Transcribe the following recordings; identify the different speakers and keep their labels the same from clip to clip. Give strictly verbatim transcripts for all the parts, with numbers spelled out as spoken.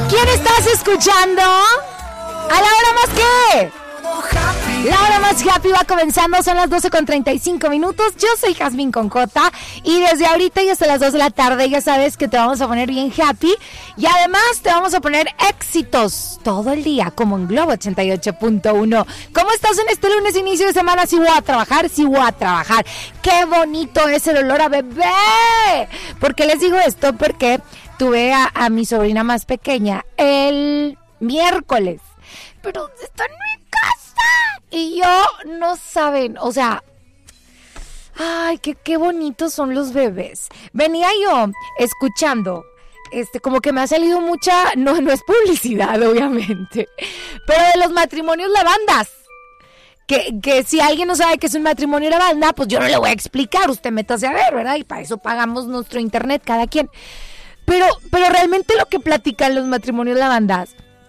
Speaker 1: ¿A quién estás escuchando? ¿A la hora más qué? La hora más happy va comenzando, son las doce con treinta y cinco minutos. Yo soy Jazmín con J y desde ahorita y hasta las dos de la tarde ya sabes que te vamos a poner bien happy y además te vamos a poner éxitos todo el día, como en Globo ochenta y ocho punto uno. ¿Cómo estás en este lunes inicio de semana? Si voy a trabajar, si voy a trabajar. ¡Qué bonito es el olor a bebé! ¿Por qué les digo esto? Porque tuve a, a mi sobrina más pequeña el miércoles, pero está en mi casa. Y yo, no saben, o sea, ay, qué, qué bonitos son los bebés. Venía yo escuchando, este, como que me ha salido mucha, no, no es publicidad, obviamente, pero de los matrimonios lavandas. Que, que si alguien no sabe qué es un matrimonio lavanda, pues yo no le voy a explicar, usted métase a ver, ¿verdad? Y para eso pagamos nuestro internet cada quien. Pero, pero realmente lo que platican los matrimonios lavandas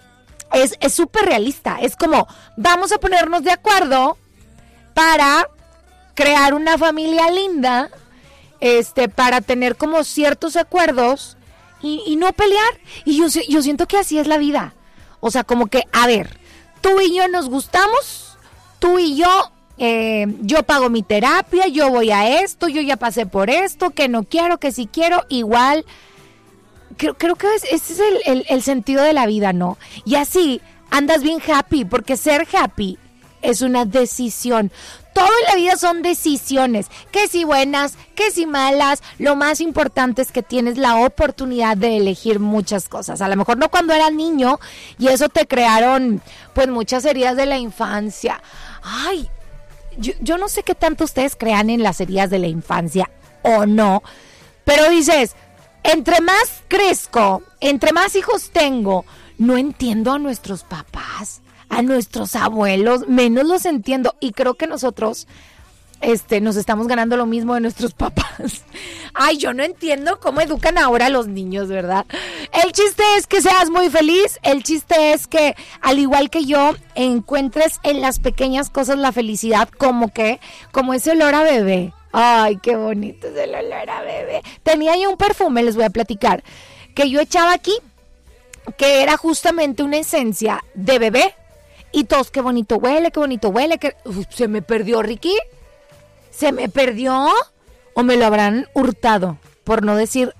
Speaker 1: Es es súper realista, es como, vamos a ponernos de acuerdo para crear una familia linda, este, para tener como ciertos acuerdos y, y no pelear. Y yo, yo siento que así es la vida. O sea, como que, a ver, tú y yo nos gustamos, tú y yo, eh, yo pago mi terapia, yo voy a esto, yo ya pasé por esto, que no quiero, que sí quiero, igual. Creo, creo que es, ese es el, el, el sentido de la vida, ¿no? Y así andas bien happy, porque ser happy es una decisión. Todo en la vida son decisiones, que si buenas, que si malas. Lo más importante es que tienes la oportunidad de elegir muchas cosas. A lo mejor no cuando eras niño y eso te crearon pues muchas heridas de la infancia. Ay, yo, yo no sé qué tanto ustedes crean en las heridas de la infancia o no, pero dices, entre más crezco, entre más hijos tengo, no entiendo a nuestros papás, a nuestros abuelos, menos los entiendo. Y creo que nosotros este, nos estamos ganando lo mismo de nuestros papás. Ay, yo no entiendo cómo educan ahora a los niños, ¿verdad? El chiste es que seas muy feliz, el chiste es que, al igual que yo, encuentres en las pequeñas cosas la felicidad, como que, como ese olor a bebé. Ay, qué bonito es el olor a bebé. Tenía yo un perfume, les voy a platicar, que yo echaba aquí, que era justamente una esencia de bebé. Y todos, qué bonito huele, qué bonito huele. Que... Uf, se me perdió, Ricky. ¿Se me perdió? ¿O me lo habrán hurtado? Por no decir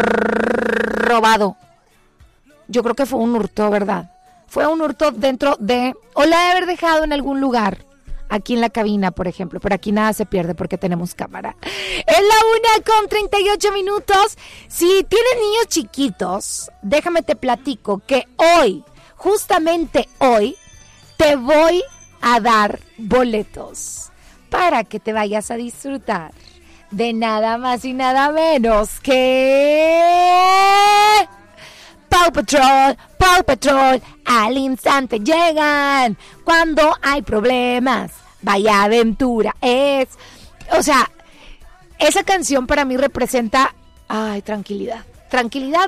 Speaker 1: robado. Yo creo que fue un hurto, ¿verdad? Fue un hurto dentro de... O la he de haber dejado en algún lugar. Aquí en la cabina, por ejemplo, pero aquí nada se pierde porque tenemos cámara. Es la una con treinta y ocho minutos. Si tienes niños chiquitos, déjame te platico que hoy, justamente hoy, te voy a dar boletos para que te vayas a disfrutar de nada más y nada menos que... Paw Patrol, Paw Patrol, al instante llegan cuando hay problemas. Vaya aventura es, o sea, esa canción para mí representa, ay, tranquilidad, tranquilidad